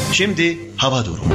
Şimdi hava durumu.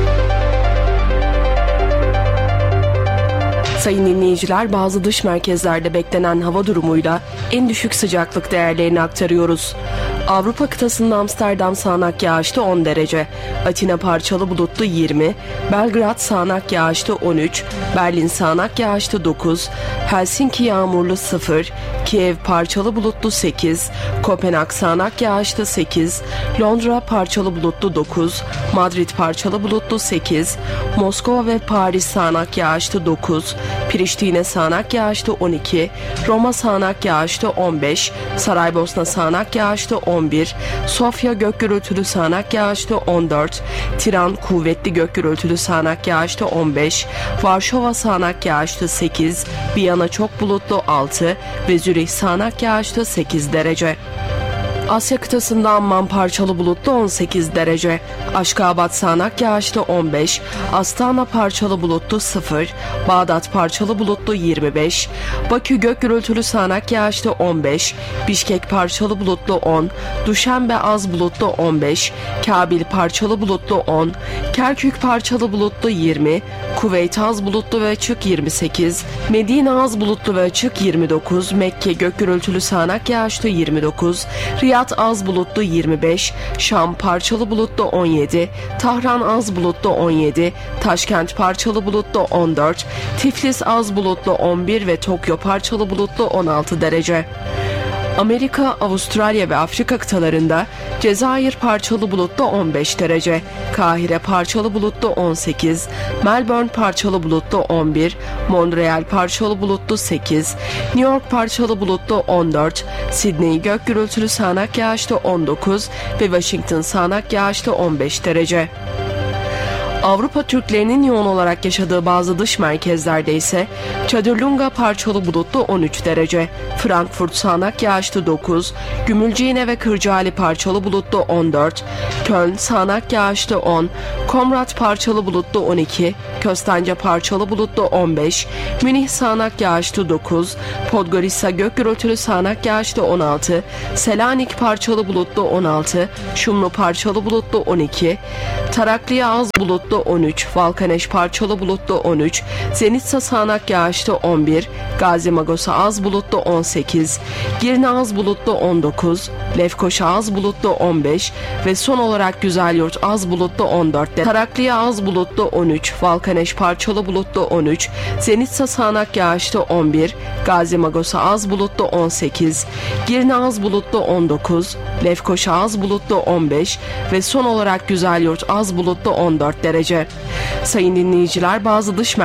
Sayın dinleyiciler, bazı dış merkezlerde beklenen hava durumuyla en düşük sıcaklık değerlerini aktarıyoruz. Avrupa kıtasında Amsterdam sağanak yağışlı 10 derece, Atina parçalı bulutlu 20, Belgrad sağanak yağışlı 13, Berlin sağanak yağışlı 9, Helsinki yağmurlu 0, Kiev parçalı bulutlu 8, Kopenhag sağanak yağışlı 8, Londra parçalı bulutlu 9, Madrid parçalı bulutlu 8, Moskova ve Paris sağanak yağışlı 9, Priştine sağanak yağışlı 12, Roma sağanak yağışlı 15, Saraybosna sağanak yağışlı 11, Sofya gök gürültülü sağanak yağışlı 14, Tiran kuvvetli gök gürültülü sağanak yağışlı 15, Varşova sağanak yağışlı 8, Viyana çok bulutlu 6 ve Zürih sağanak yağışlı 8 derece. Asya kıtasında Amman parçalı bulutlu 18 derece, Aşkabat sağanak yağışlı 15, Astana parçalı bulutlu 0, Bağdat parçalı bulutlu 25, Bakü gök gürültülü sağanak yağışlı 15, Bişkek parçalı bulutlu 10, Duşanbe az bulutlu 15, Kabil parçalı bulutlu 10, Kerkük parçalı bulutlu 20, Kuveyt az bulutlu ve açık 28, Medine az bulutlu ve açık 29, Mekke gök gürültülü sağanak yağışlı 29, Riyad az bulutlu 25, Şam parçalı bulutlu 17, Tahran az bulutlu 17, Taşkent parçalı bulutlu 14, Tiflis az bulutlu 11 ve Tokyo parçalı bulutlu 16 derece. Amerika, Avustralya ve Afrika kıtalarında Cezayir parçalı bulutlu 15 derece, Kahire parçalı bulutlu 18, Melbourne parçalı bulutlu 11, Montreal parçalı bulutlu 8, New York parçalı bulutlu 14, Sydney gök gürültülü sağanak yağışlı 19 ve Washington sağanak yağışlı 15 derece. Avrupa Türklerinin yoğun olarak yaşadığı bazı dış merkezlerde ise Çadırlunga parçalı bulutlu 13 derece, Frankfurt sağanak yağışlı 9, Gümülcine ve Kırcaali parçalı bulutlu 14, Köln sağanak yağışlı 10, Komrat parçalı bulutlu 12, Köstence parçalı bulutlu 15, Münih sağanak yağışlı 9, Podgorica gök gürültülü sağanak yağışlı 16, Selanik parçalı bulutlu 16, Şumlu parçalı bulutlu 12, Tarakliya az bulutlu 13, Valkaneş parçalı bulutlu 13, Zenitsa sağanak yağışlı 11, Gazi Magosa az bulutlu 18, Girne az bulutlu 19, Lefkoşa az bulutlu 15 ve son olarak Güzelyurt az bulutlu 14. Tarakliya az bulutlu 13, Valkaneş parçalı bulutlu 13, Zenitsa sağanak yağışlı 11, Gazi Magosa az bulutlu 18, Girne az bulutlu 19, Lefkoşa az bulutlu 15 ve son olarak Güzelyurt az bulutlu 14 derece. Sayın dinleyiciler, bazı dış